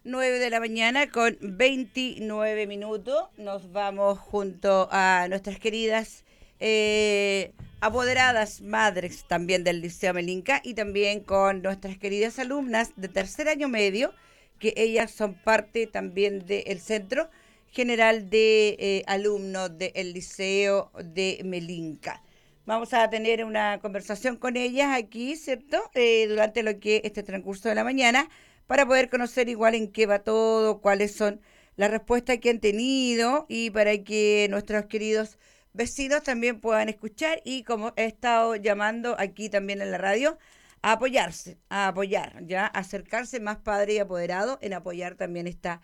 9 de la mañana con 29 minutos. Nos vamos junto a nuestras queridas apoderadas madres también del Liceo Melinca y también con nuestras queridas alumnas de tercer año medio, que ellas son parte también del Centro General de Alumnos del Liceo de Melinca. Vamos a tener una conversación con ellas aquí, ¿cierto? Durante lo que este transcurso de la mañana, para poder conocer igual en qué va todo, cuáles son las respuestas que han tenido y para que nuestros queridos vecinos también puedan escuchar y como he estado llamando aquí también en la radio, a apoyarse, a apoyar, ya, a acercarse más padre y apoderado en apoyar también esta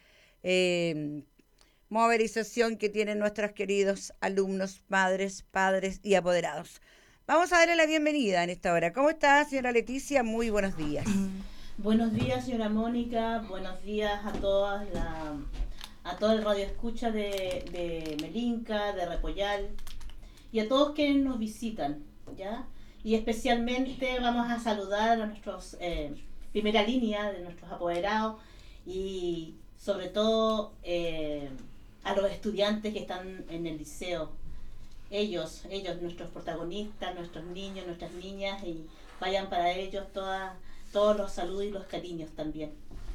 movilización que tienen nuestros queridos alumnos, madres, padres y apoderados. Vamos a darle la bienvenida en esta hora. ¿Cómo está, señora Leticia? Muy buenos días. Buenos días, señora Mónica. Buenos días a todas a todo el radio escucha de Melinca, de Repollal y a todos quienes nos visitan, ¿ya? Y especialmente vamos a saludar a nuestros primera línea de nuestros apoderados y sobre todo a los estudiantes que están en el liceo. Ellos, nuestros protagonistas, nuestros niños, nuestras niñas, y vayan para ellos todos los saludos y los cariños también.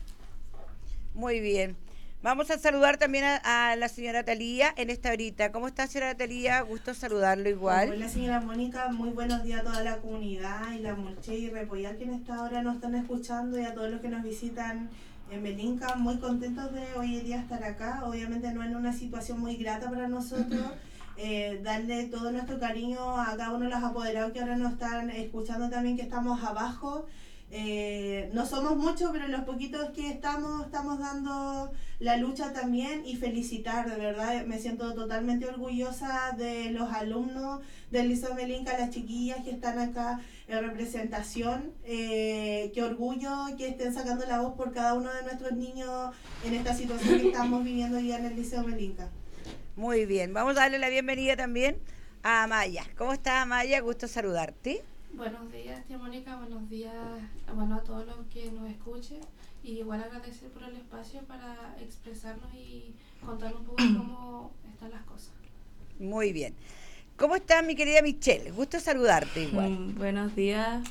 Muy bien. Vamos a saludar también a la señora Talía en esta horita. ¿Cómo está, señora Talía? Gusto saludarlo igual. Hola, señora Mónica. Muy buenos días a toda la comunidad y la Mulche y Repollar que en esta hora nos están escuchando y a todos los que nos visitan en Melinca. Muy contentos de hoy en día estar acá. Obviamente no en una situación muy grata para nosotros. Darle todo nuestro cariño a cada uno de los apoderados que ahora nos están escuchando también, que estamos abajo. No somos muchos, pero los poquitos que estamos dando la lucha también, y felicitar, de verdad, me siento totalmente orgullosa de los alumnos del Liceo Melinca, las chiquillas que están acá en representación. Qué orgullo que estén sacando la voz por cada uno de nuestros niños en esta situación que estamos viviendo hoy en el Liceo Melinca. Muy bien, vamos a darle la bienvenida también a Amaya. ¿Cómo está, Amaya? Gusto saludarte. Buenos días, tía Mónica, buenos días, bueno, a todos los que nos escuchen, y igual agradecer por el espacio para expresarnos y contar un poco cómo están las cosas. Muy bien. ¿Cómo está, mi querida Michelle? Gusto saludarte igual. Buenos días.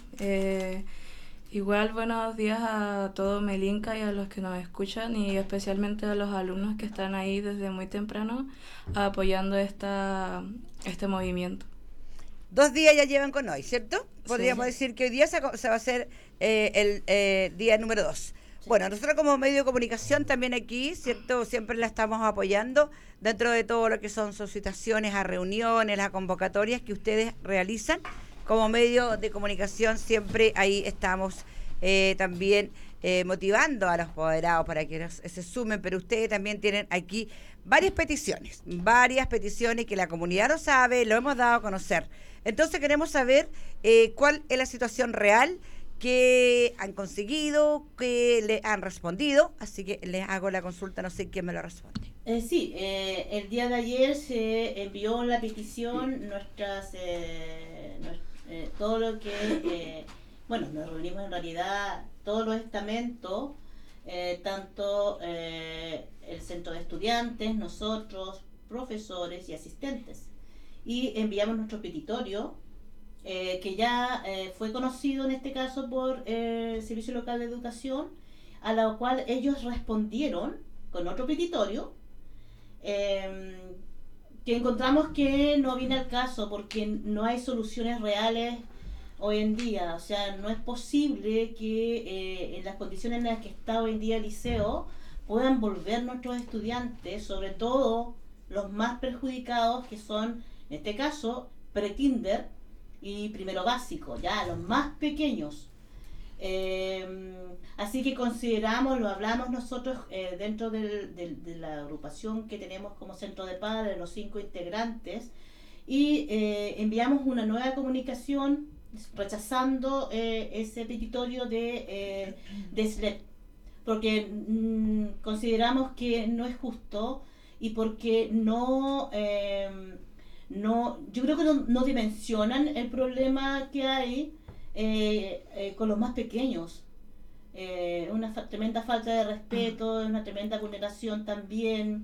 Igual buenos días a todo Melinca y a los que nos escuchan, y especialmente a los alumnos que están ahí desde muy temprano apoyando este movimiento. 2 días ya llevan con hoy, ¿cierto? Podríamos decir que hoy día se va a hacer el día número 2. Sí. Bueno, nosotros como medio de comunicación también aquí, ¿cierto? Siempre la estamos apoyando dentro de todo lo que son solicitaciones a reuniones, las convocatorias que ustedes realizan. Como medio de comunicación siempre ahí estamos también motivando a los apoderados para que se sumen, pero ustedes también tienen aquí varias peticiones que la comunidad no sabe, lo hemos dado a conocer. Entonces queremos saber cuál es la situación real que han conseguido, que le han respondido, así que les hago la consulta, no sé quién me lo responde. Sí, el día de ayer se envió la petición, todo lo que, bueno, nos reunimos en realidad todos los estamentos, tanto el centro de estudiantes, nosotros, profesores y asistentes, y enviamos nuestro petitorio, que ya fue conocido en este caso por el Servicio Local de Educación, a la cual ellos respondieron con otro petitorio, que encontramos que no viene al caso porque no hay soluciones reales hoy en día. O sea, no es posible que en las condiciones en las que está hoy en día el liceo puedan volver nuestros estudiantes, sobre todo los más perjudicados, que son, en este caso, pre-kinder y primero básico, ya los más pequeños. Así que consideramos, lo hablamos nosotros dentro de la agrupación que tenemos como centro de padres, los 5 integrantes, y enviamos una nueva comunicación rechazando ese petitorio de SLEP, porque consideramos que no es justo y porque yo creo que no dimensionan el problema que hay con los más pequeños. tremenda falta de respeto, una tremenda vulneración también.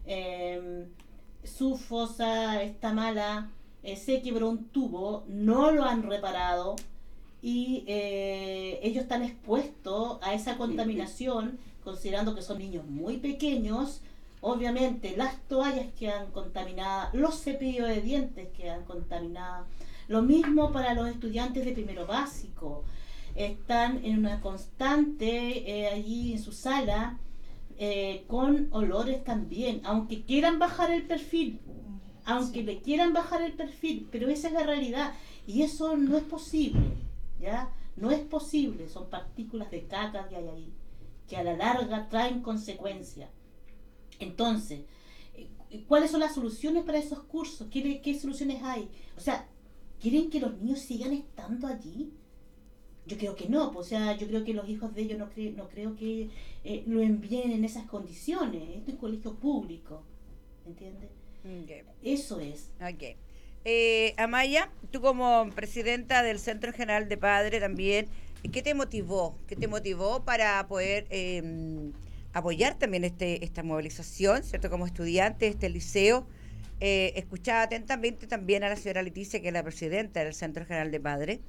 Su fosa está mala, se quebró un tubo, no lo han reparado y ellos están expuestos a esa contaminación, considerando que son niños muy pequeños. Obviamente las toallas quedan contaminadas, los cepillos de dientes quedan contaminados. Lo mismo para los estudiantes de primero básico. Están en una constante allí en su sala con olores también, aunque quieran bajar el perfil, le quieran bajar el perfil, pero esa es la realidad y eso no es posible, ¿ya? No es posible, son partículas de caca que hay ahí, que a la larga traen consecuencias. Entonces, ¿cuáles son las soluciones para esos cursos? ¿Qué soluciones hay? O sea, ¿quieren que los niños sigan estando allí? Yo creo que no, pues, o sea, yo creo que los hijos de ellos no creo que lo envíen en esas condiciones. Esto es un colegio público, ¿entiendes? Okay. Eso es. Okay. Amaya, tú como presidenta del Centro General de Padres también, ¿qué te motivó? ¿Qué te motivó para poder apoyar también esta movilización, ¿cierto? Como estudiante de este liceo. Escuchaba atentamente también a la señora Leticia, que es la presidenta del Centro General de Padres.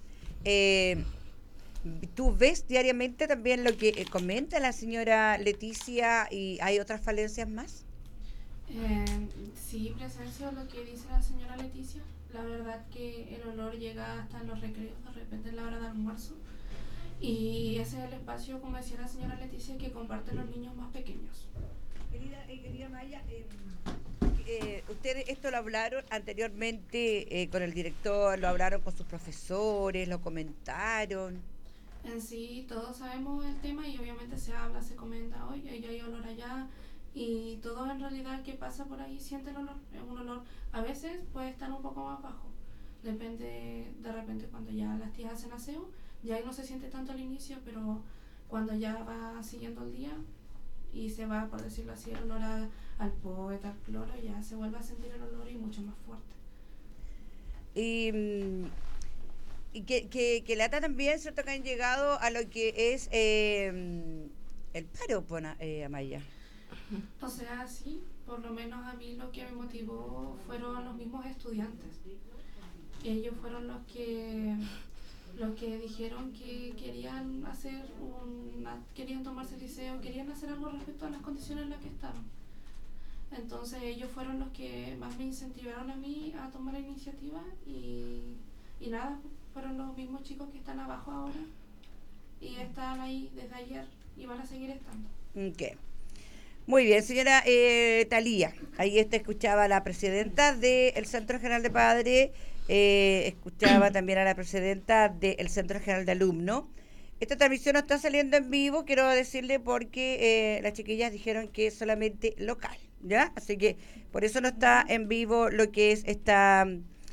¿Tú ves diariamente también lo que comenta la señora Leticia y hay otras falencias más? Sí, presencio lo que dice la señora Leticia. La verdad que el olor llega hasta los recreos, de repente en la hora de almuerzo. Y ese es el espacio, como decía la señora Leticia, que comparten los niños más pequeños. Querida Maya, ustedes esto lo hablaron anteriormente con el director, lo hablaron con sus profesores, lo comentaron. En sí, todos sabemos el tema y obviamente se habla, se comenta, oye, ya hay olor allá, y todo en realidad que pasa por ahí siente el olor, es un olor, a veces puede estar un poco más bajo, depende, de repente cuando ya las tías hacen aseo, ya ahí no se siente tanto al inicio, pero cuando ya va siguiendo el día y se va, por decirlo así, el olor al poeta, al cloro, ya se vuelve a sentir el olor y mucho más fuerte. Y que lata también, ¿cierto? Que han llegado a lo que es el paro, Amaya. O sea, sí, por lo menos a mí lo que me motivó fueron los mismos estudiantes. Ellos fueron los que dijeron que querían querían tomarse el liceo, querían hacer algo respecto a las condiciones en las que estaban. Entonces ellos fueron los que más me incentivaron a mí a tomar la iniciativa y nada, fueron los mismos chicos que están abajo ahora y están ahí desde ayer y van a seguir estando. Okay. Muy bien, señora Talía, ahí escuchaba a la presidenta del Centro General de Padres, escuchaba también a la presidenta del Centro General de Alumnos. Esta transmisión no está saliendo en vivo, quiero decirle, porque las chiquillas dijeron que es solamente local, ¿ya? Así que por eso no está en vivo lo que es esta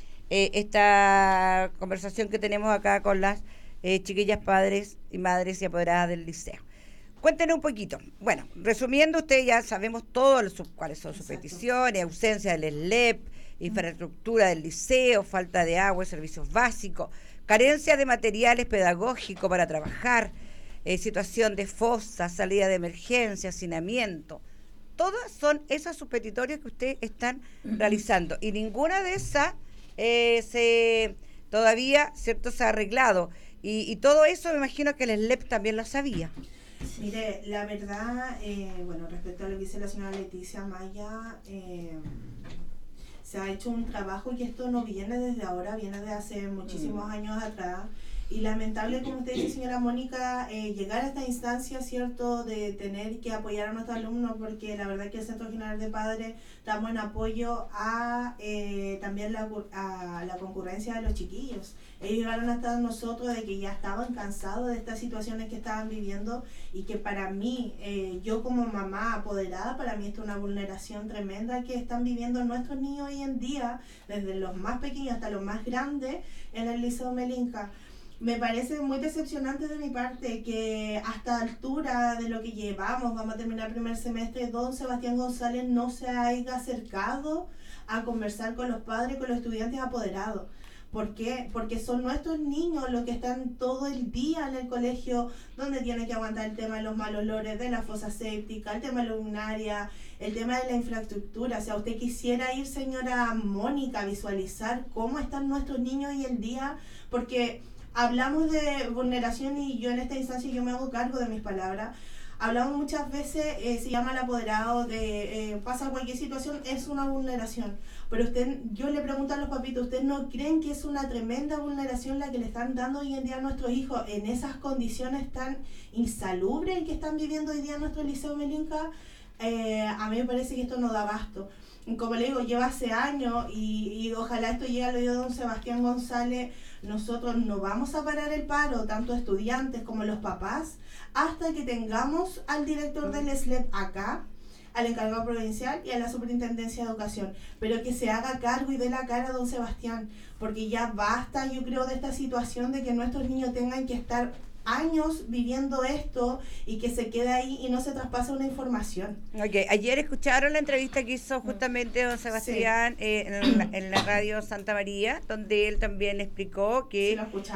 conversación que tenemos acá con las chiquillas padres y madres y apoderadas del liceo. Cuéntenos un poquito. Bueno, resumiendo, ustedes ya sabemos cuáles son sus peticiones: ausencia del SLEP, infraestructura del liceo, falta de agua y servicios básicos, carencia de materiales pedagógicos para trabajar, situación de fosa, salida de emergencia, hacinamiento. Todas son esos sus petitorios que ustedes están realizando y ninguna de esas todavía, ¿cierto?, se ha arreglado. Y todo eso me imagino que el SLEP también lo sabía. Mire, la verdad, bueno, respecto a lo que dice la señora Leticia Maya, se ha hecho un trabajo y esto no viene desde ahora, viene de hace muchísimos años atrás. Y lamentable, como usted dice, señora Mónica, llegar a esta instancia, ¿cierto?, de tener que apoyar a nuestros alumnos, porque la verdad que el Centro General de Padres damos en apoyo a también a la concurrencia de los chiquillos. Ellos llegaron hasta nosotros de que ya estaban cansados de estas situaciones que estaban viviendo y que para mí, yo como mamá apoderada, para mí esto es una vulneración tremenda que están viviendo nuestros niños hoy en día, desde los más pequeños hasta los más grandes, en el Liceo Melinka. Me parece muy decepcionante de mi parte que hasta altura de lo que llevamos, vamos a terminar el primer semestre, don Sebastián González no se haya acercado a conversar con los padres, con los estudiantes apoderados. ¿Por qué? Porque son nuestros niños los que están todo el día en el colegio, donde tienen que aguantar el tema de los malos olores, de la fosa séptica, el tema de la luminaria, el tema de la infraestructura. O sea, usted quisiera ir, señora Mónica, a visualizar cómo están nuestros niños hoy en día, porque hablamos de vulneración y yo en esta instancia yo me hago cargo de mis palabras. Hablamos muchas veces, se llama al apoderado de pasa cualquier situación, es una vulneración. Pero yo le pregunto a los papitos, ¿ustedes no creen que es una tremenda vulneración la que le están dando hoy en día a nuestros hijos en esas condiciones tan insalubres que están viviendo hoy día en nuestro Liceo Melinca? A mí me parece que esto no da abasto. Como le digo, lleva hace años y ojalá esto llegue al oído de don Sebastián González. Nosotros no vamos a parar el paro, tanto estudiantes como los papás, hasta que tengamos al director del SLEP acá, al encargado provincial y a la Superintendencia de Educación, pero que se haga cargo y dé la cara a don Sebastián, porque ya basta, yo creo, de esta situación de que nuestros niños tengan que estar años viviendo esto y que se quede ahí y no se traspasa una información. Okay. Ayer escucharon la entrevista que hizo justamente don Sebastián en la radio Santa María, donde él también explicó que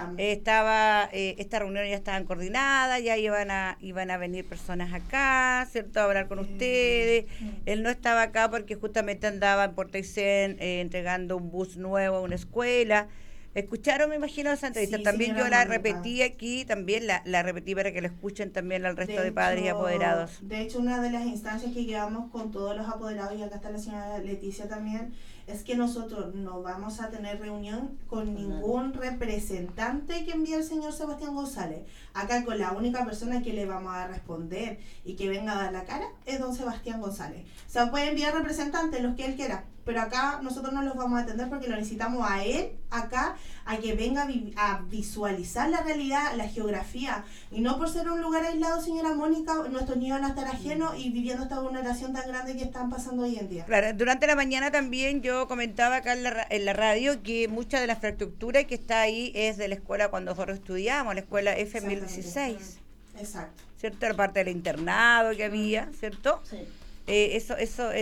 esta reunión ya estaban coordinadas, ya iban a venir personas acá, ¿cierto?, a hablar con ustedes. Él no estaba acá porque justamente andaba en Puerto Aysén entregando un bus nuevo a una escuela. ¿Escucharon, me imagino, esa entrevista? Sí, también yo la repetí aquí, también la repetí para que lo escuchen también al resto de padres y apoderados. De hecho, una de las instancias que llevamos con todos los apoderados, y acá está la señora Leticia también, es que nosotros no vamos a tener reunión con ningún representante que envíe el señor Sebastián González. Acá con la única persona que le vamos a responder y que venga a dar la cara es don Sebastián González. O sea, puede enviar representantes, los que él quiera, pero acá nosotros no los vamos a atender porque lo necesitamos a él acá, a que venga a visualizar la realidad, la geografía, y no por ser un lugar aislado, señora Mónica, nuestros niños van a estar ajenos y viviendo esta vulneración tan grande que están pasando hoy en día. Claro, durante la mañana también yo comentaba acá en la radio que mucha de la infraestructura que está ahí es de la escuela cuando nosotros estudiamos, la escuela F1016. Exacto. ¿Cierto? La parte del internado que había, ¿cierto? Sí. Eso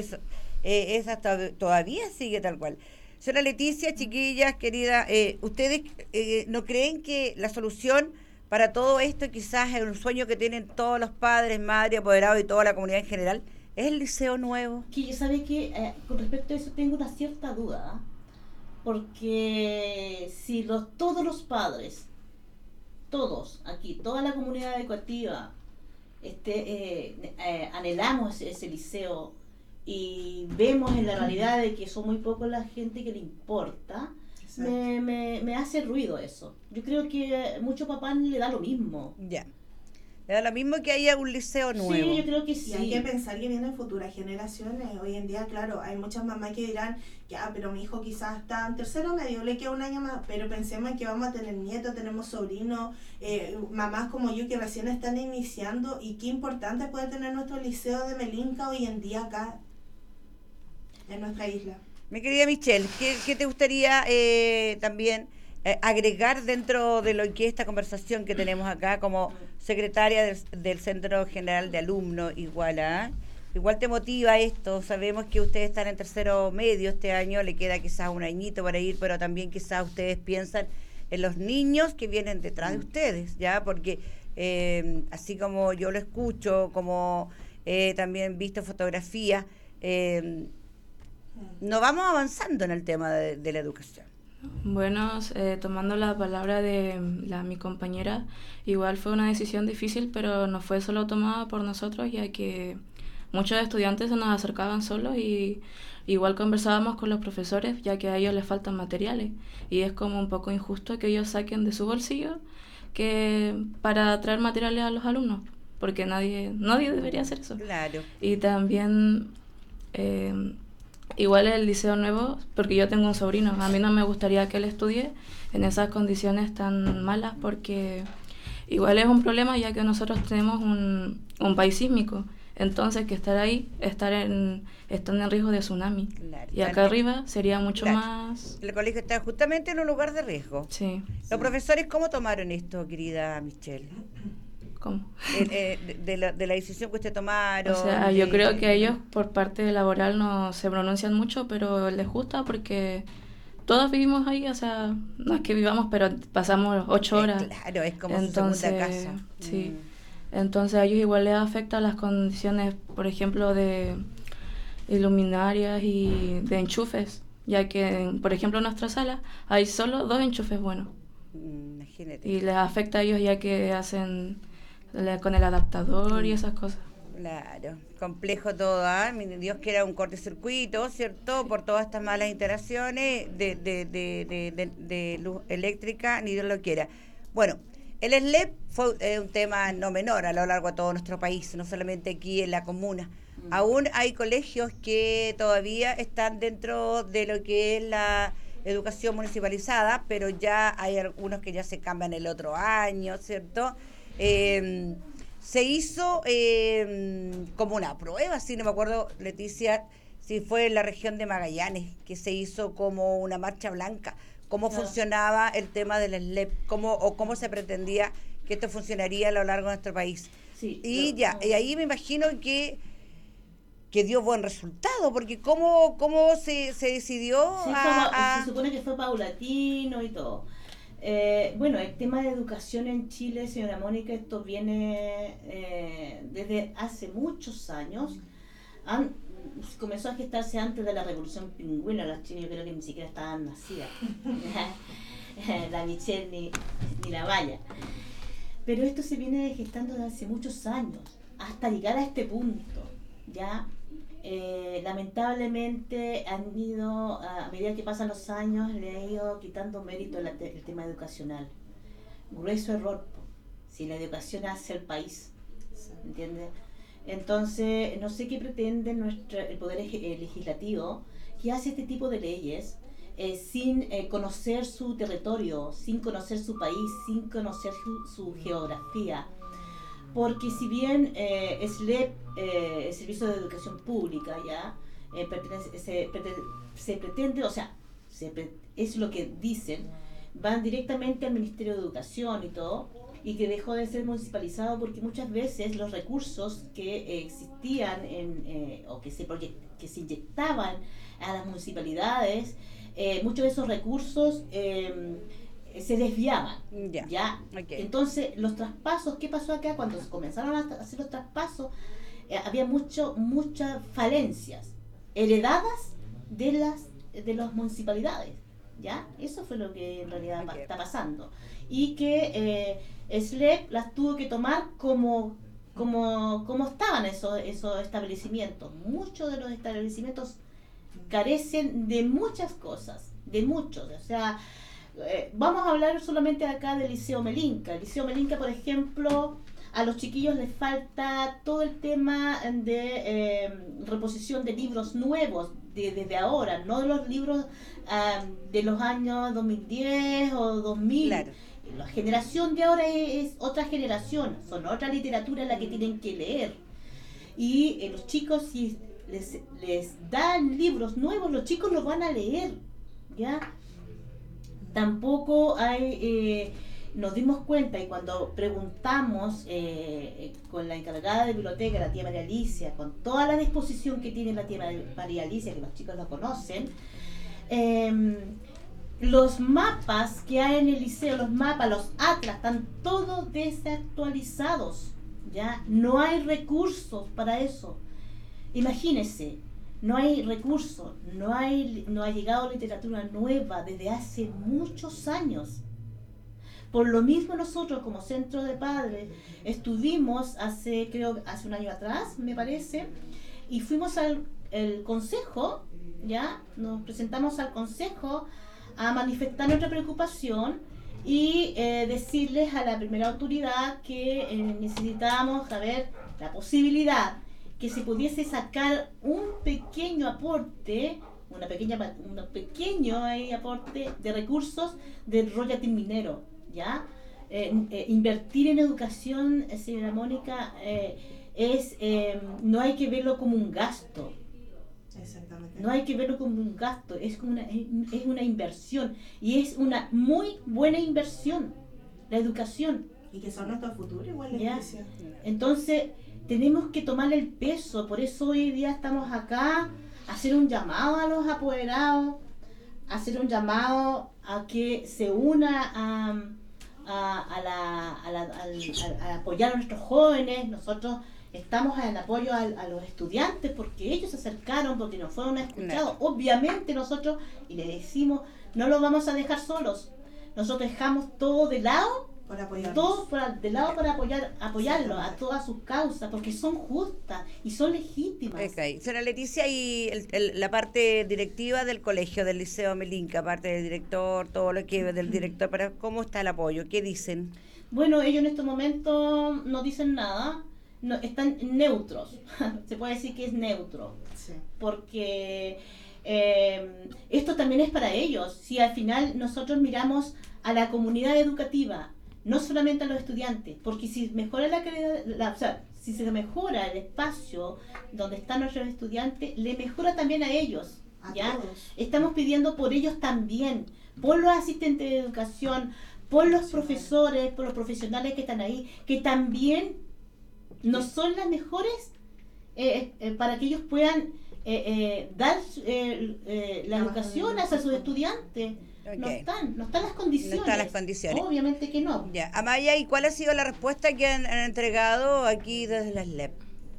todavía sigue tal cual. Señora Leticia, chiquillas, querida, ¿ustedes no creen que la solución para todo esto, quizás es un sueño que tienen todos los padres, madres, apoderados y toda la comunidad en general, es el liceo nuevo? Que sabe que con respecto a eso tengo una cierta duda, porque si todos los padres, todos aquí, toda la comunidad educativa, anhelamos ese liceo y vemos en la realidad de que son muy pocos la gente que le importa, me hace ruido eso. Yo creo que muchos papás le da lo mismo. Ya. Le da lo mismo que haya un liceo nuevo. Sí, yo creo que sí. Y hay que pensar que vienen futuras generaciones. Hoy en día, claro, hay muchas mamás que dirán, ya, pero mi hijo quizás está en tercero medio, le queda un año más, pero pensemos en que vamos a tener nietos, tenemos sobrinos, mamás como yo que recién están iniciando, y qué importante es poder tener nuestro liceo de Melinca hoy en día acá, en nuestra isla. Mi querida Michelle, ¿qué te gustaría también agregar dentro de lo que esta conversación que tenemos acá como secretaria del Centro General de Alumnos Iguala? Igual te motiva esto, sabemos que ustedes están en tercero medio este año, le queda quizás un añito para ir, pero también quizás ustedes piensan en los niños que vienen detrás de ustedes, ¿ya? Porque así como yo lo escucho, como también visto fotografías, no vamos avanzando en el tema de la educación. Bueno, tomando la palabra de mi compañera, igual fue una decisión difícil, pero no fue solo tomada por nosotros, ya que muchos estudiantes se nos acercaban solos y igual conversábamos con los profesores, ya que a ellos les faltan materiales y es como un poco injusto que ellos saquen de su bolsillo que para traer materiales a los alumnos, porque nadie debería hacer eso. Claro. Y también igual el liceo nuevo, porque yo tengo un sobrino, a mí no me gustaría que él estudie en esas condiciones tan malas, porque igual es un problema, ya que nosotros tenemos un país sísmico, entonces que estar ahí, están en riesgo de tsunami. Claro, y acá arriba sería mucho más... El colegio está justamente en un lugar de riesgo. Sí. ¿Los profesores cómo tomaron esto, querida Michelle? ¿Cómo? De la decisión que usted tomaron. O sea, yo creo que ellos por parte laboral no se pronuncian mucho, pero les gusta porque todos vivimos ahí, o sea, no es que vivamos, pero pasamos 8 horas. Claro, es como Entonces, su segunda casa. sí. Entonces a ellos igual les afecta las condiciones, por ejemplo, de luminarias y de enchufes, ya que, por ejemplo, en nuestra sala hay solo 2 enchufes buenos. Imagínate. Y les afecta a ellos ya que hacen con el adaptador y esas cosas. Claro, complejo todo, ¿ah? Dios quiera un cortocircuito, ¿cierto? Por todas estas malas interacciones de luz eléctrica, ni Dios lo quiera. Bueno, el SLEP fue un tema no menor a lo largo de todo nuestro país, no solamente aquí en la comuna. Aún hay colegios que todavía están dentro de lo que es la educación municipalizada, pero ya hay algunos que ya se cambian el otro año, ¿cierto? Se hizo como una prueba, si no me acuerdo, Leticia, si fue en la región de Magallanes, que se hizo como una marcha blanca, cómo funcionaba el tema del SLEP, cómo se pretendía que esto funcionaría a lo largo de nuestro país. Sí, Y ahí me imagino que dio buen resultado, porque cómo se decidió Sí, se supone que fue paulatino y todo. Bueno, el tema de educación en Chile, señora Mónica, esto viene desde hace muchos años. Comenzó a gestarse antes de la Revolución Pingüina. Las chinas yo creo que ni siquiera estaban nacidas. La Michelle ni la Maya. Pero esto se viene gestando desde hace muchos años, hasta llegar a este punto, ¿ya? Lamentablemente han ido, a medida que pasan los años, le ha ido quitando mérito el tema educacional. Grueso error, si la educación hace el país, ¿entiendes? Entonces, no sé qué pretende el Poder Legislativo, que hace este tipo de leyes sin conocer su territorio, sin conocer su país, sin conocer su geografía. Porque si bien SLEP, el Servicio de Educación Pública, ya se pretende, o sea, es lo que dicen, van directamente al Ministerio de Educación y todo, y que dejó de ser municipalizado porque muchas veces los recursos que existían o que se inyectaban a las municipalidades, muchos de esos recursos se desviaban. ¿Ya? Okay. Entonces, los traspasos, ¿qué pasó acá? Cuando comenzaron a hacer los traspasos, había muchas falencias heredadas de las municipalidades. ¿Ya? Eso fue lo que en realidad está pasando. Y que SLEP las tuvo que tomar como estaban esos establecimientos. Muchos de los establecimientos carecen de muchas cosas, de muchos. O sea, vamos a hablar solamente acá del Liceo Melinka. El Liceo Melinka, por ejemplo, a los chiquillos les falta todo el tema de reposición de libros nuevos desde ahora, no de los libros de los años 2010 o 2000. Claro. La generación de ahora es otra generación, son otra literatura la que tienen que leer. Y los chicos, si les dan libros nuevos, los chicos los van a leer, ¿ya? Tampoco hay, nos dimos cuenta, y cuando preguntamos con la encargada de biblioteca, la tía María Alicia, con toda la disposición que tiene la tía María Alicia, que los chicos lo conocen, los mapas que hay en el liceo, los atlas, están todos desactualizados, ¿ya? No hay recursos para eso. Imagínense, no hay recursos, no ha llegado literatura nueva desde hace muchos años. Por lo mismo nosotros como Centro de Padres estuvimos hace un año atrás, me parece, y fuimos al consejo, ¿ya? Nos presentamos al consejo a manifestar nuestra preocupación y decirles a la primera autoridad que necesitábamos saber la posibilidad que se pudiese sacar un pequeño aporte, un pequeño aporte de recursos del royalty minero, ¿ya? Invertir en educación, señora Mónica, no hay que verlo como un gasto. Exactamente. No hay que verlo como un gasto, es una inversión, y es una muy buena inversión, la educación. Y que son nuestro futuro igual. Entonces, tenemos que tomarle el peso, por eso hoy día estamos acá, hacer un llamado a los apoderados, hacer un llamado a que se una a apoyar a nuestros jóvenes. Nosotros estamos en apoyo a los estudiantes porque ellos se acercaron, porque nos fueron escuchados. Obviamente nosotros, y le decimos, no los vamos a dejar solos. Nosotros dejamos todo de lado, para apoyarlos a todas sus causas, porque son justas y son legítimas. Okay. Señora Leticia, y la parte directiva del colegio, del Liceo Melinca, parte del director, todo lo que del director, ¿cómo está el apoyo? ¿Qué dicen? Bueno, ellos en este momento no dicen nada, no, están neutros. Se puede decir que es neutro, sí. Porque esto también es para ellos. Si al final nosotros miramos a la comunidad educativa, no solamente a los estudiantes, porque si mejora la calidad, o sea, si se mejora el espacio donde están nuestros estudiantes, le mejora también a ellos, ¿ya? Todos. Estamos pidiendo por ellos también, por los asistentes de educación, por los profesores, por los profesionales que están ahí, que también no son las mejores para que ellos puedan dar la educación a sus estudiantes. Okay. No están las condiciones. No están las condiciones. Obviamente que no. Ya, Amaya, ¿y cuál ha sido la respuesta que han entregado aquí desde la SLEP?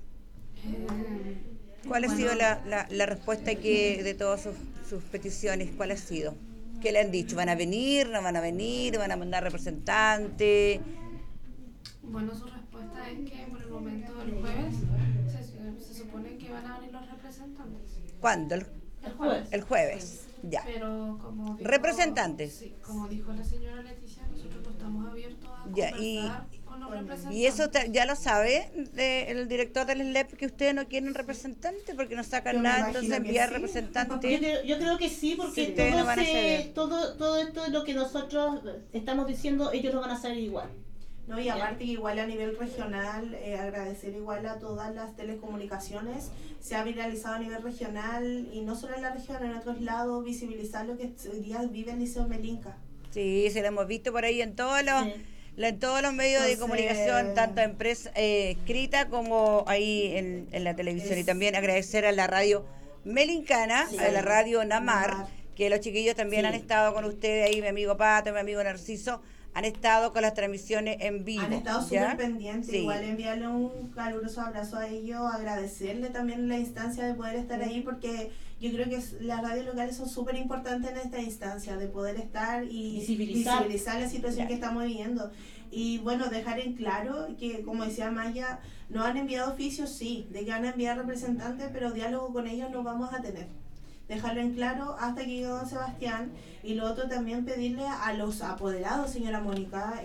¿Cuál ha sido la respuesta que de todas sus peticiones? ¿Cuál ha sido? ¿Qué le han dicho? ¿Van a venir? ¿No van a venir? ¿Van a mandar representantes? Bueno, su respuesta es que por el momento el jueves se supone que van a venir los representantes. ¿Cuándo? El jueves. El jueves. Sí. Ya. Pero como dijo, representantes. Sí, como dijo la señora Leticia, nosotros no estamos abiertos a conversar con los representantes. Y eso ya lo sabe el director del SLEP, que ustedes no quieren representantes porque no sacan nada, entonces enviar sí. representantes. Yo creo que sí, porque sí, todo esto es lo que nosotros estamos diciendo, ellos lo van a hacer igual. No, y aparte que igual a nivel regional, agradecer igual a todas las telecomunicaciones, se ha viralizado a nivel regional y no solo en la región, en otros lados, visibilizar lo que hoy día vive el Liceo Melinca. Sí, se lo hemos visto por ahí en todos los, en todos los medios de comunicación, tanto en prensa escrita como ahí en la televisión. Y también agradecer a la radio melincana, a la radio Namar, que los chiquillos también han estado con ustedes ahí, mi amigo Pato, mi amigo Narciso, han estado con las transmisiones en vivo. Han estado súper pendientes, igual enviarle un caluroso abrazo a ellos, agradecerle también la instancia de poder estar ahí, porque yo creo que las radios locales son súper importantes en esta instancia, de poder estar y visibilizar la situación que estamos viviendo. Y bueno, dejar en claro que, como decía Maya, nos han enviado oficios, sí, de que van a enviar representantes, pero diálogo con ellos no vamos a tener. Dejarlo en claro hasta que llegue don Sebastián. Y lo otro también pedirle a los apoderados, señora Mónica,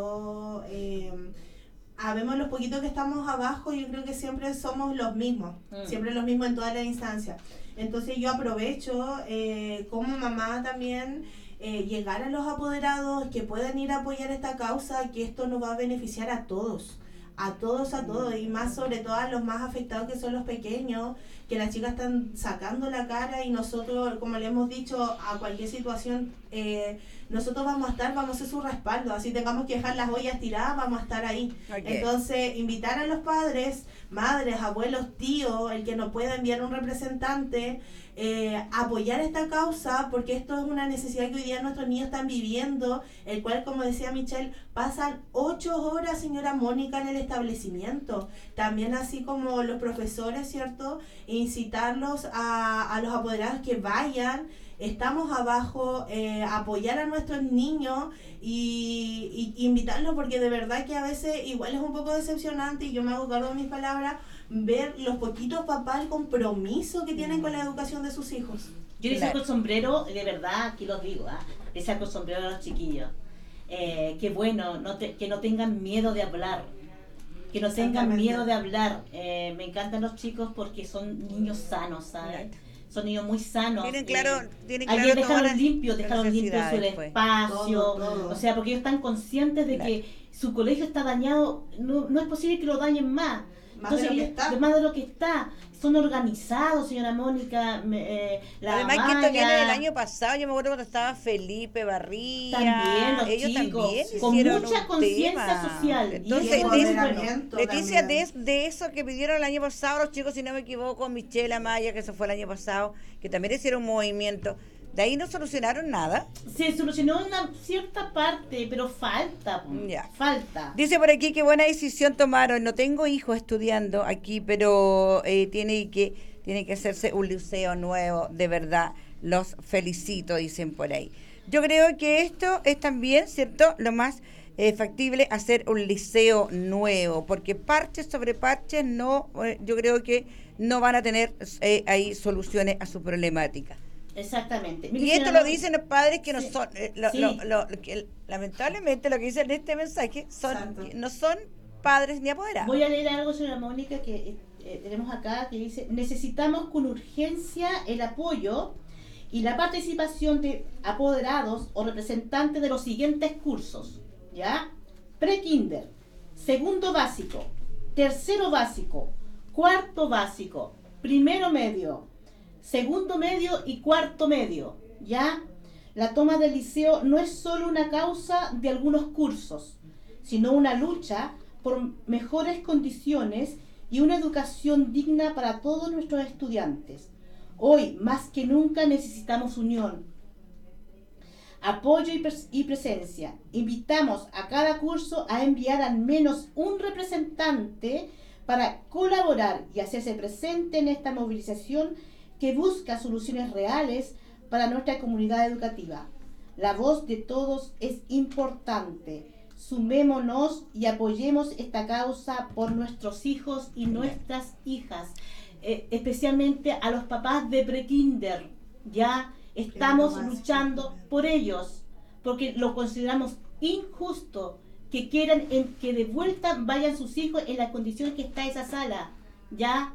habemos los poquitos que estamos abajo, yo creo que siempre somos los mismos, siempre los mismos en todas las instancias. Entonces yo aprovecho como mamá también llegar a los apoderados que puedan ir a apoyar esta causa, que esto nos va a beneficiar a todos, y más sobre todo a los más afectados, que son los pequeños, que las chicas están sacando la cara, y nosotros, como le hemos dicho, a cualquier situación nosotros vamos a ser su respaldo, así tengamos que dejar las ollas tiradas, vamos a estar ahí. Entonces, invitar a los padres, madres, abuelos, tíos, el que nos pueda enviar un representante, apoyar esta causa, porque esto es una necesidad que hoy día nuestros niños están viviendo, el cual, como decía Michelle, pasan 8 horas, señora Mónica, en el establecimiento. También así como los profesores, ¿cierto? Incitarlos a los apoderados que vayan, estamos abajo, apoyar a nuestros niños y invitarlos, porque de verdad que a veces igual es un poco decepcionante, y yo me hago cargo de mis palabras, ver los poquitos papás, el compromiso que tienen con la educación de sus hijos. Yo les saco el sombrero, de verdad, aquí los digo, les saco el sombrero a los chiquillos. Que bueno, que no tengan miedo de hablar, que no tengan miedo de hablar. Me encantan los chicos porque son niños sanos, ¿sabes? Son niños muy sanos. Tienen claro ayer dejaron limpio su espacio, todo. O sea, porque ellos están conscientes de que su colegio está dañado, no es posible que lo dañen más. Entonces, más de lo que está. Son organizados, señora Mónica. Además que esto viene del año pasado. Yo me acuerdo cuando estaba Felipe Barría. También los ellos chicos, también con mucha conciencia social. Entonces, Leticia, de eso que pidieron el año pasado los chicos, si no me equivoco, Michelle Amaya, que eso fue el año pasado, que también hicieron un movimiento. De ahí no solucionaron nada. Se solucionó una cierta parte, pero falta, Ya. falta. Dice por aquí que buena decisión tomaron. No tengo hijos estudiando aquí, pero tiene que hacerse un liceo nuevo, de verdad. Los felicito, dicen por ahí. Yo creo que esto es también, ¿cierto?, lo más factible, hacer un liceo nuevo, porque parches sobre parches no, yo creo que no van a tener ahí soluciones a su problemática. Exactamente. Y Mire, esto señora lo dicen los padres que no Sí. son, Sí. que lamentablemente lo que dicen en este mensaje Exacto. que no son padres ni apoderados. Voy a leer algo, señora Mónica, que tenemos acá, que dice: necesitamos con urgencia el apoyo y la participación de apoderados o representantes de los siguientes cursos, ¿ya? Pre-kinder, segundo básico, tercero básico, cuarto básico, primero medio, segundo medio y cuarto medio, ¿ya? La toma del liceo no es solo una causa de algunos cursos, sino una lucha por mejores condiciones y una educación digna para todos nuestros estudiantes. Hoy, más que nunca, necesitamos unión, apoyo y presencia. Invitamos a cada curso a enviar al menos un representante para colaborar y hacerse presente en esta movilización que busca soluciones reales para nuestra comunidad educativa. La voz de todos es importante. Sumémonos y apoyemos esta causa por nuestros hijos y nuestras hijas, especialmente a los papás de prekinder. Ya estamos luchando por ellos, porque lo consideramos injusto que quieran que de vuelta vayan sus hijos en la condición que está esa sala. Ya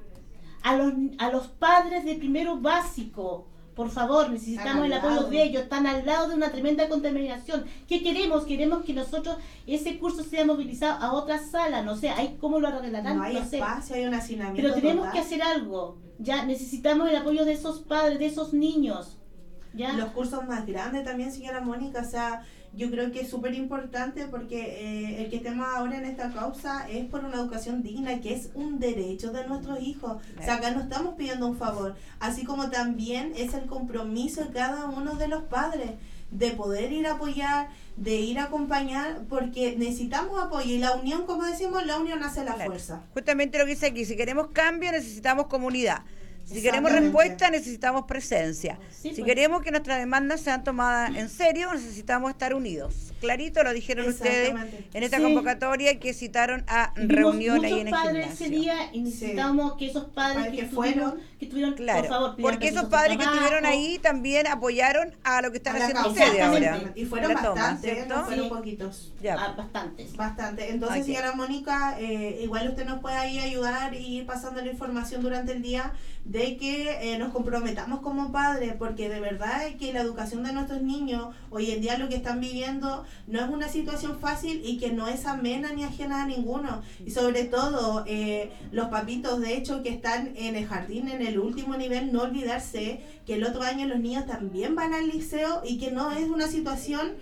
a los padres de primero básico, por favor, necesitamos el apoyo de ellos. Están al lado de una tremenda contaminación. ¿Qué queremos? Queremos que nosotros, ese curso sea movilizado a otra sala. No sé, ¿cómo lo arreglarán? No hay sé. espacio, hay un hacinamiento Pero tenemos total. que hacer algo. Ya necesitamos el apoyo de esos padres, de esos niños. ¿Ya? Los cursos más grandes también, señora Mónica, o sea, yo creo que es súper importante porque el que estemos ahora en esta causa es por una educación digna, que es un derecho de nuestros hijos. O sea, acá no estamos pidiendo un favor, así como también es el compromiso de cada uno de los padres de poder ir a apoyar, de ir a acompañar, porque necesitamos apoyo y la unión, como decimos, la unión hace la fuerza. Justamente lo que dice aquí, si queremos cambio necesitamos comunidad. Si queremos Exactamente. respuesta, necesitamos presencia. Sí, Si pues. queremos que nuestras demandas sean tomadas en serio, necesitamos estar unidos. Clarito lo dijeron ustedes Exactamente. en esta Sí. convocatoria que citaron a Vimos reunión ahí muchos en el padres gimnasio. ese día y necesitamos que esos padres Para que que estuvieron, Claro, por favor, pidan porque esos permiso padres por que trabajo. estuvieron ahí también apoyaron a lo que están A la haciendo causa. ustedes ahora. Exactamente. Y fueron La toma, bastantes, ¿cierto? no fueron Sí. poquitos. Ya. Bastantes. Bastante. Entonces, Ok. señora Mónica, igual usted nos puede ahí ayudar y ir pasando la información durante el día de que nos comprometamos como padres, porque de verdad es que la educación de nuestros niños hoy en día lo que están viviendo no es una situación fácil y que no es amena ni ajena a ninguno. Y sobre todo, los papitos, de hecho, que están en el jardín, en el último nivel, no olvidarse que el otro año los niños también van al liceo y que no es una situación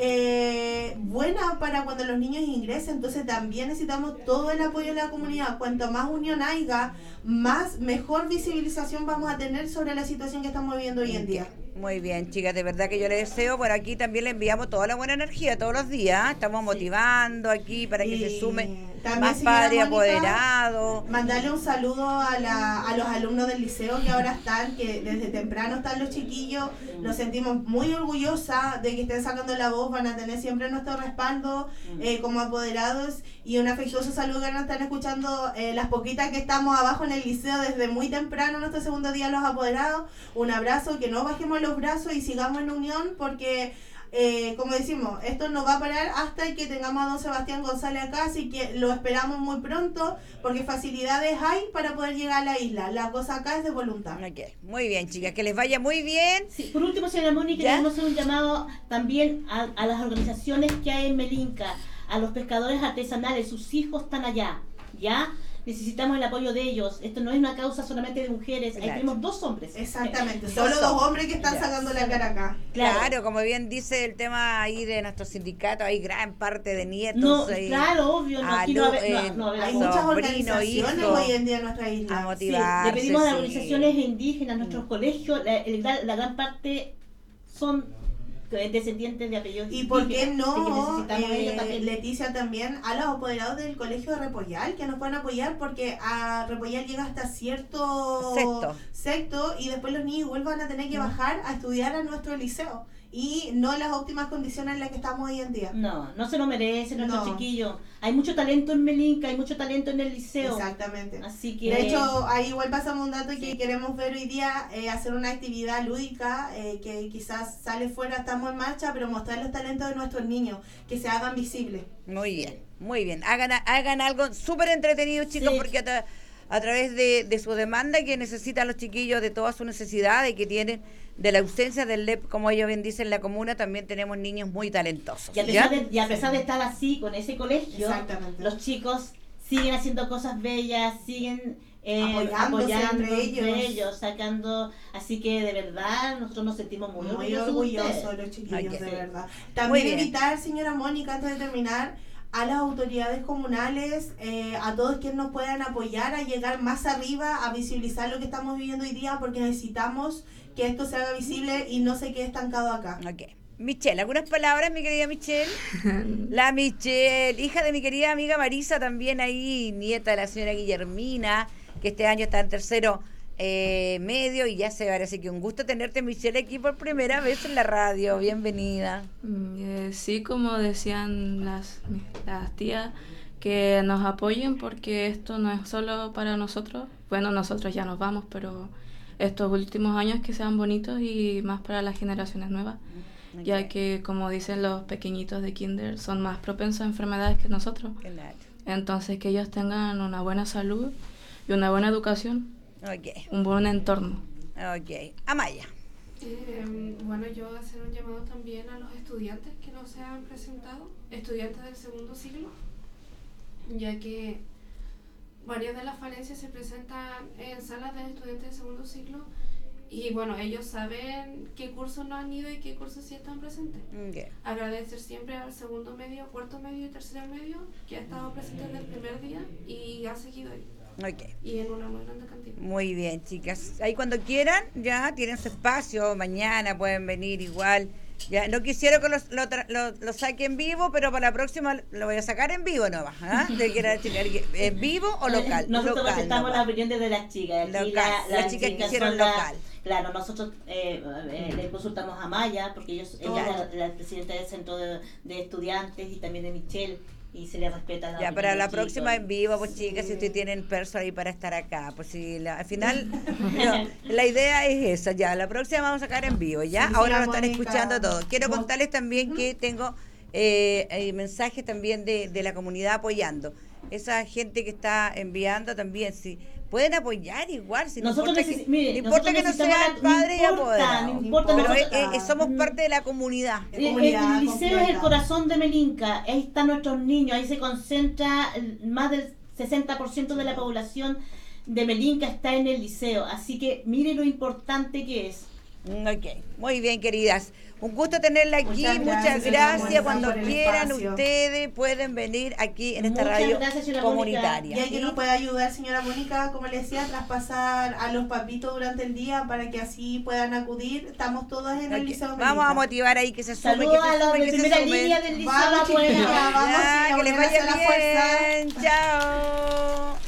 buena para cuando los niños ingresen. Entonces también necesitamos todo el apoyo de la comunidad. Cuanto más unión haya, mejor visibilización vamos a tener sobre la situación que estamos viviendo hoy en día. Muy bien, chicas, de verdad que yo les deseo, por aquí también le enviamos toda la buena energía todos los días, estamos motivando aquí para que Y se sumen también, más señora padres Mónica, apoderados. Mandarle un saludo a los alumnos del liceo que ahora están, que desde temprano están los chiquillos. Nos sentimos muy orgullosas de que estén sacando la voz, van a tener siempre nuestro respaldo como apoderados, y un afectuoso saludo que nos están escuchando las poquitas que estamos abajo en el liceo desde muy temprano, nuestro segundo día los apoderados. Un abrazo, que no bajemos los brazos y sigamos en unión, porque como decimos, esto no va a parar hasta que tengamos a don Sebastián González acá, así que lo esperamos muy pronto, porque facilidades hay para poder llegar a la isla. La cosa acá es de voluntad. Ok, muy bien, chicas, que les vaya muy bien. Sí, por último, señora Mónica, ¿Ya? queremos hacer un llamado también a las organizaciones que hay en Melinca, a los pescadores artesanales. Sus hijos están allá, ¿ya? Necesitamos el apoyo de ellos. Esto no es una causa solamente de mujeres. Ahí Claro. tenemos 2 hombres. Exactamente, Dos solo 2 hombres. hombres que están Ya. sacando la cara acá. Claro, como bien dice el tema ahí de nuestro sindicato, hay gran parte de nietos. No, y claro, obvio. No, aquí no, no, Hay Sobrino, muchas organizaciones hijo, hoy en día en nuestra a isla. motivarse. le pedimos a las sí. organizaciones indígenas, nuestros colegios, la gran parte son descendientes de apellidos Y por qué indígenas, así que no, necesitamos ellos también. Leticia, también a los apoderados del colegio de Repollal que nos pueden apoyar, porque a Repollal llega hasta cierto sexto y después los niños igual van a tener que bajar a estudiar a nuestro liceo y no en las óptimas condiciones en las que estamos hoy en día. No se lo merecen nuestros No. chiquillos. Hay mucho talento en Melinca, hay mucho talento en el liceo. Exactamente. Así que... De hecho, ahí igual pasamos un dato que queremos ver hoy día, hacer una actividad lúdica que quizás sale fuera, estamos en marcha, pero mostrar los talentos de nuestros niños, que se hagan visibles. Muy bien, muy bien. Hagan algo súper entretenido, chicos, Sí. porque a través de su demanda que necesitan los chiquillos, de todas sus necesidades que tienen, de la ausencia del LEP, como ellos bien dicen en la comuna, también tenemos niños muy talentosos. Y a pesar de estar así con ese colegio, Exactamente. los chicos siguen haciendo cosas bellas, siguen Apoyándose entre ellos. sacando, así que de verdad nosotros nos sentimos muy orgullosos de orgullosos ustedes. los chiquillos, Ok. de verdad. Muy También bien. invitar, señora Mónica, antes de terminar, a las autoridades comunales, a todos quienes nos puedan apoyar a llegar más arriba, a visibilizar lo que estamos viviendo hoy día, porque necesitamos que esto se haga visible y no se quede estancado acá. Ok. Michelle, ¿algunas palabras, mi querida Michelle? La Michelle, hija de mi querida amiga Marisa, también ahí, nieta de la señora Guillermina, que este año está en tercero medio y ya se va. Así que un gusto tenerte, Michelle, aquí por primera vez en la radio. Bienvenida. Sí, como decían las tías, que nos apoyen porque esto no es solo para nosotros. Bueno, nosotros ya nos vamos, pero estos últimos años que sean bonitos y más para las generaciones nuevas, ya que, como dicen los pequeñitos de kinder, son más propensos a enfermedades que nosotros. Claro. Entonces, que ellos tengan una buena salud y una buena educación, Ok, un buen entorno. ok. Amaya. Bueno, yo hacer un llamado también a los estudiantes que no se han presentado, estudiantes del segundo siglo, ya que varias de las falencias se presentan en salas de estudiantes del segundo siglo y bueno, ellos saben qué cursos no han ido y qué cursos sí están presentes. Ok. Agradecer siempre al segundo medio, cuarto medio y tercer medio que ha estado presente desde el primer día y ha seguido ahí. Ok. Y en una muy grande cantidad. Muy bien, chicas. Ahí cuando quieran, ya tienen su espacio. Mañana pueden venir igual. Ya no quisiera que lo saque en vivo, pero para la próxima lo voy a sacar en vivo nomás. ¿Ah? ¿En vivo o local? Nosotros Local respetamos nomás. la opinión de las chicas. Aquí Local. Las chicas quisieron son local. Claro, nosotros le consultamos a Maya, porque ella es la presidenta del centro de estudiantes y también de Michelle, y se le respeta la Ya, opinión para de la los próxima chicos. en vivo, pues chicas, si ustedes tienen perso ahí para estar acá, pues si al final, no, la idea es esa, ya, la próxima vamos a sacar en vivo, ¿ya? Sí, Ahora sí, lo están Mónica. escuchando todos. Quiero Vos- contarles también que tengo mensajes también de la comunidad apoyando. Esa gente que está enviando también, si pueden apoyar igual, si no Nosotros importa que, mire, no importa que no nosotros sean necesitamos padres y no importa, apoderados, no importa, pero nosotros- somos parte de la comunidad. De comunidad el liceo es el completa. corazón de Melinca, ahí están nuestros niños, ahí se concentra más del 60% de la población de Melinca está en el liceo, así que mire lo importante que es. Ok, muy bien, queridas. Un gusto tenerla aquí, Muchas muchas gracias, gracias. Mónica, Cuando por el quieran espacio. ustedes pueden venir aquí en esta Muchas radio gracias, señora Mónica. comunitaria. Y hay que nos puede ayudar, señora Mónica, como le decía, a traspasar a los papitos durante el día para que así puedan acudir. Estamos todas en el Ok, Liceo vamos a Melinca. motivar ahí que se sumen, que Saludos a se los sumen, de que se primera sumen. línea del liceo. Vamos, afuera. chiquillas, vamos, Ya, a que les poner hacia vaya la fuerza. bien. Chao.